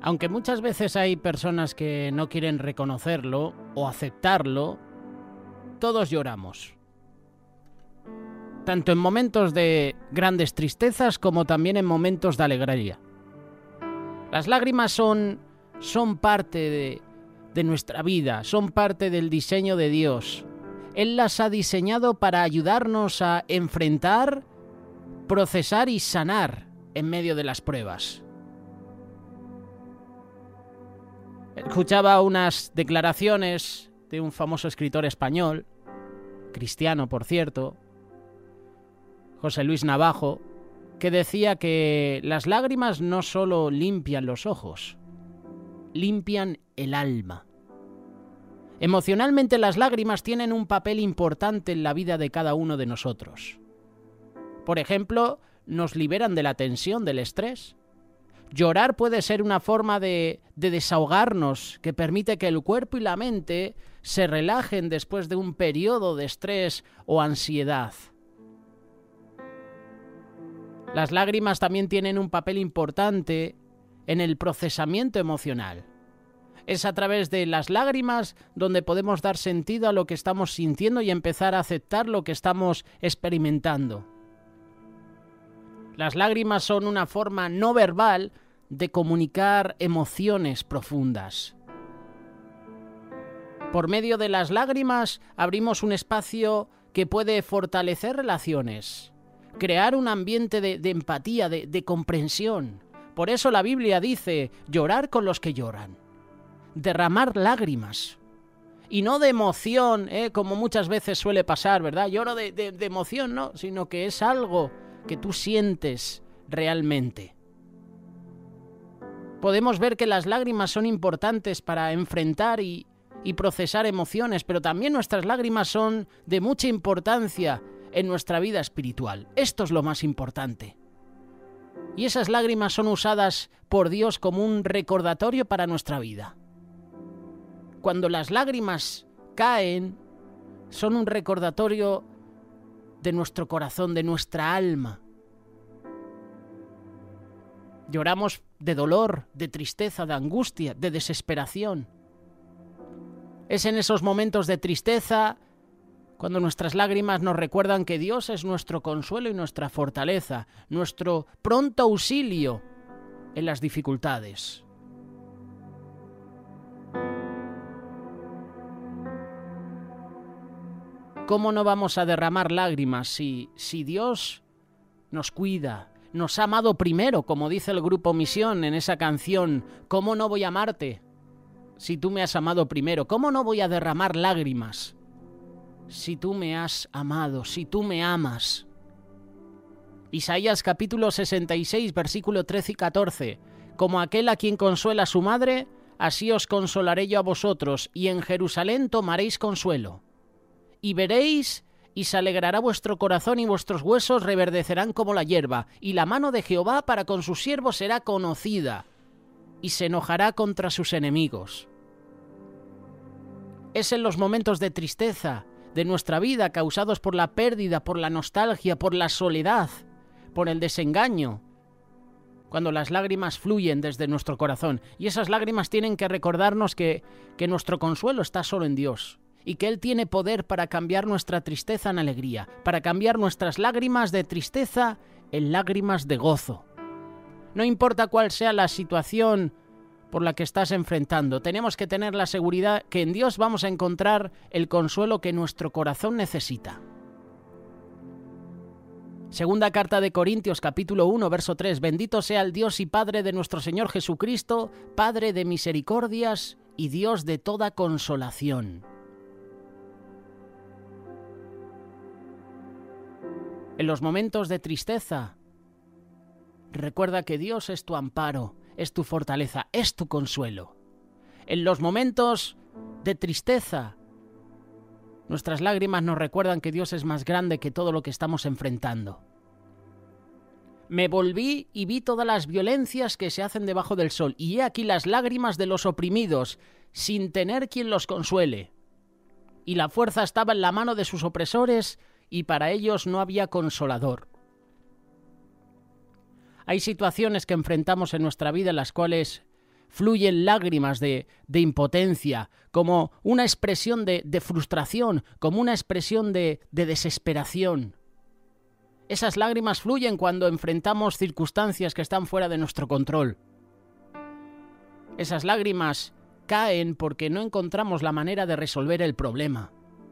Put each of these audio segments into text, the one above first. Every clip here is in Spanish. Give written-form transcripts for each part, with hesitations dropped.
Aunque muchas veces hay personas que no quieren reconocerlo o aceptarlo, todos lloramos. Tanto en momentos de grandes tristezas como también en momentos de alegría. Las lágrimas son parte de nuestra vida, son parte del diseño de Dios. Él las ha diseñado para ayudarnos a enfrentar, procesar y sanar en medio de las pruebas. Escuchaba unas declaraciones de un famoso escritor español, cristiano por cierto, José Luis Navajo, que decía que las lágrimas no solo limpian los ojos, limpian el alma. Emocionalmente las lágrimas tienen un papel importante en la vida de cada uno de nosotros. Por ejemplo, nos liberan de la tensión, del estrés. Llorar puede ser una forma de desahogarnos que permite que el cuerpo y la mente se relajen después de un periodo de estrés o ansiedad. Las lágrimas también tienen un papel importante en el procesamiento emocional. Es a través de las lágrimas donde podemos dar sentido a lo que estamos sintiendo y empezar a aceptar lo que estamos experimentando. Las lágrimas son una forma no verbal de comunicar emociones profundas. Por medio de las lágrimas abrimos un espacio que puede fortalecer relaciones, crear un ambiente de empatía, de comprensión. Por eso la Biblia dice, llorar con los que lloran, derramar lágrimas. Y no de emoción, como muchas veces suele pasar, ¿verdad? Lloro de emoción, no, sino que es algo que tú sientes realmente. Podemos ver que las lágrimas son importantes para enfrentar y procesar emociones, pero también nuestras lágrimas son de mucha importancia en nuestra vida espiritual. Esto es lo más importante. Y esas lágrimas son usadas por Dios como un recordatorio para nuestra vida. Cuando las lágrimas caen, son un recordatorio de nuestro corazón, de nuestra alma. Lloramos de dolor, de tristeza, de angustia, de desesperación. Es en esos momentos de tristeza cuando nuestras lágrimas nos recuerdan que Dios es nuestro consuelo y nuestra fortaleza, nuestro pronto auxilio en las dificultades. ¿Cómo no vamos a derramar lágrimas si Dios nos cuida, nos ha amado primero, como dice el grupo Misión en esa canción? ¿Cómo no voy a amarte si tú me has amado primero? ¿Cómo no voy a derramar lágrimas si tú me has amado, si tú me amas? Isaías capítulo 66, versículo 13 y 14. Como aquel a quien consuela su madre, así os consolaré yo a vosotros, y en Jerusalén tomaréis consuelo. Y veréis, y se alegrará vuestro corazón, y vuestros huesos reverdecerán como la hierba, y la mano de Jehová para con sus siervos será conocida, y se enojará contra sus enemigos. Es en los momentos de tristeza de nuestra vida causados por la pérdida, por la nostalgia, por la soledad, por el desengaño, cuando las lágrimas fluyen desde nuestro corazón. Y esas lágrimas tienen que recordarnos que nuestro consuelo está solo en Dios y que Él tiene poder para cambiar nuestra tristeza en alegría, para cambiar nuestras lágrimas de tristeza en lágrimas de gozo. No importa cuál sea la situación por la que estás enfrentando, tenemos que tener la seguridad que en Dios vamos a encontrar el consuelo que nuestro corazón necesita. Segunda carta de Corintios, capítulo 1, verso 3. Bendito sea el Dios y Padre de nuestro Señor Jesucristo, Padre de misericordias y Dios de toda consolación. En los momentos de tristeza, recuerda que Dios es tu amparo, es tu fortaleza, es tu consuelo. En los momentos de tristeza, nuestras lágrimas nos recuerdan que Dios es más grande que todo lo que estamos enfrentando. Me volví y vi todas las violencias que se hacen debajo del sol, y he aquí las lágrimas de los oprimidos, sin tener quien los consuele. Y la fuerza estaba en la mano de sus opresores, y para ellos no había consolador. Hay situaciones que enfrentamos en nuestra vida en las cuales fluyen lágrimas de impotencia, como una expresión de frustración, como una expresión de desesperación. Esas lágrimas fluyen cuando enfrentamos circunstancias que están fuera de nuestro control. Esas lágrimas caen porque no encontramos la manera de resolver el problema.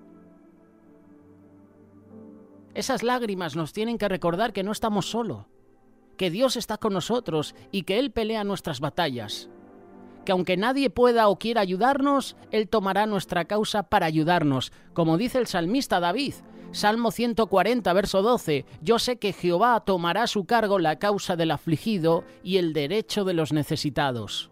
Esas lágrimas nos tienen que recordar que no estamos solos, que Dios está con nosotros y que Él pelea nuestras batallas. Que aunque nadie pueda o quiera ayudarnos, Él tomará nuestra causa para ayudarnos. Como dice el salmista David, Salmo 140, verso 12, yo sé que Jehová tomará a su cargo la causa del afligido y el derecho de los necesitados.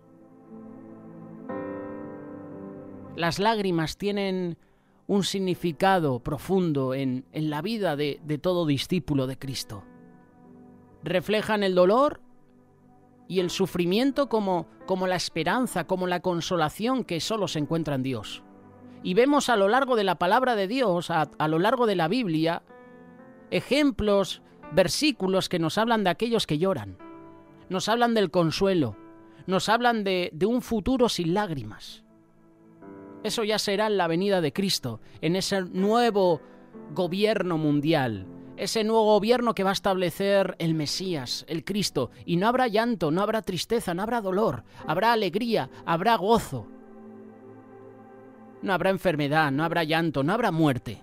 Las lágrimas tienen un significado profundo en la vida de todo discípulo de Cristo. Reflejan el dolor y el sufrimiento como la esperanza, como la consolación que solo se encuentra en Dios. Y vemos a lo largo de la palabra de Dios, a lo largo de la Biblia, ejemplos, versículos que nos hablan de aquellos que lloran, nos hablan del consuelo, nos hablan de un futuro sin lágrimas. Eso ya será en la venida de Cristo, en ese nuevo gobierno mundial, ese nuevo gobierno que va a establecer el Mesías, el Cristo, y no habrá llanto, no habrá tristeza, no habrá dolor, habrá alegría, habrá gozo. No habrá enfermedad, no habrá llanto, no habrá muerte.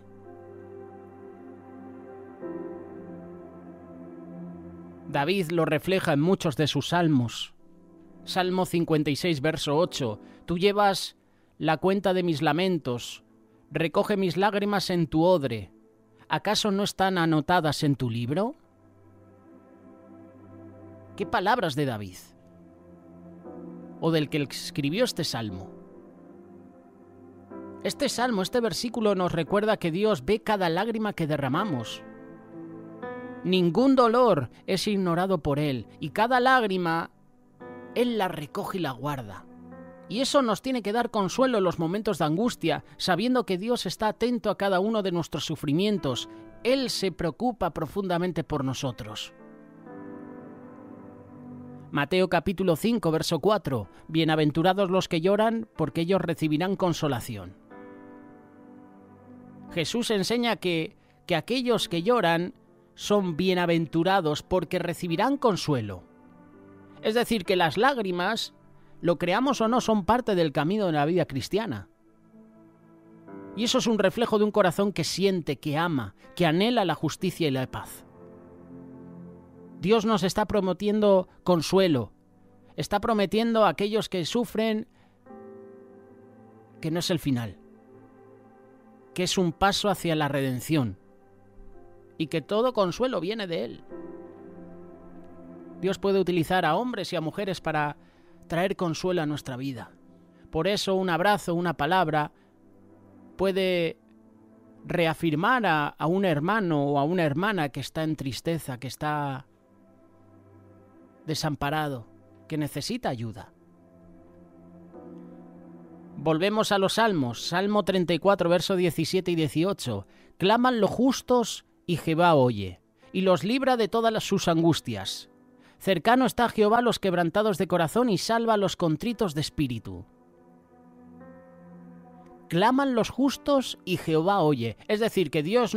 David lo refleja en muchos de sus salmos. Salmo 56, verso 8. Tú llevas la cuenta de mis lamentos, recoge mis lágrimas en tu odre. ¿Acaso no están anotadas en tu libro? ¿Qué palabras de David? ¿O del que escribió este salmo? Este salmo, este versículo nos recuerda que Dios ve cada lágrima que derramamos. Ningún dolor es ignorado por Él, y cada lágrima Él la recoge y la guarda. Y eso nos tiene que dar consuelo en los momentos de angustia, sabiendo que Dios está atento a cada uno de nuestros sufrimientos. Él se preocupa profundamente por nosotros. Mateo capítulo 5, verso 4. Bienaventurados los que lloran, porque ellos recibirán consolación. Jesús enseña que aquellos que lloran son bienaventurados porque recibirán consuelo. Es decir, que las lágrimas, lo creamos o no, son parte del camino de la vida cristiana. Y eso es un reflejo de un corazón que siente, que ama, que anhela la justicia y la paz. Dios nos está prometiendo consuelo. Está prometiendo a aquellos que sufren que no es el final, que es un paso hacia la redención y que todo consuelo viene de Él. Dios puede utilizar a hombres y a mujeres para traer consuelo a nuestra vida. Por eso un abrazo, una palabra, puede reafirmar a un hermano o a una hermana que está en tristeza, que está desamparado, que necesita ayuda. Volvemos a los salmos. Salmo 34, versos 17 y 18. Claman los justos y Jehová oye, y los libra de todas sus angustias. Cercano está Jehová a los quebrantados de corazón y salva a los contritos de espíritu. Claman los justos y Jehová oye. Es decir, que Dios